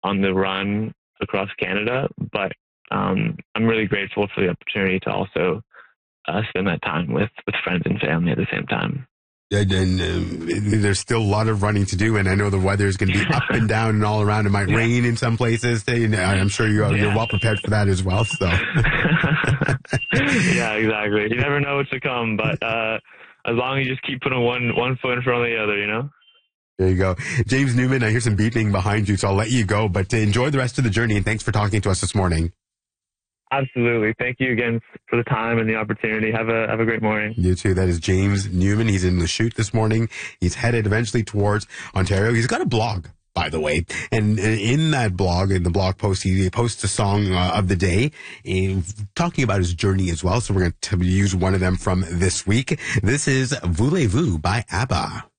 on the run across Canada, but I'm really grateful for the opportunity to also spend that time with friends and family at the same time. And there's still a lot of running to do, and I know the weather is going to be up and down and all around. It might rain in some places. I'm sure you're well prepared for that as well. So, yeah, exactly. You never know what's to come, but as long as you just keep putting one foot in front of the other, you know. There you go, James Newman. I hear some beeping behind you, so I'll let you go. But enjoy the rest of the journey, and thanks for talking to us this morning. Absolutely. Thank you again for the time and the opportunity. Have a great morning. You too. That is James Newman. He's in the chute this morning. He's headed eventually towards Ontario. He's got a blog, by the way. And in that blog, in the blog post, he posts a song of the day talking about his journey as well. So we're going to use one of them from this week. This is Voulez-Vous by ABBA.